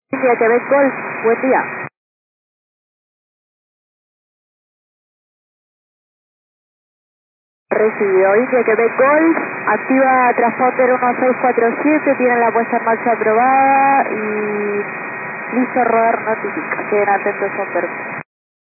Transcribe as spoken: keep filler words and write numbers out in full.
India Quebec Golf, buen día. Recibido, India Quebec Golf, activa Transponder uno seis cuatro siete, tiene la puesta en marcha aprobada y listo, rodar notifica. Queden atentos a un permiso.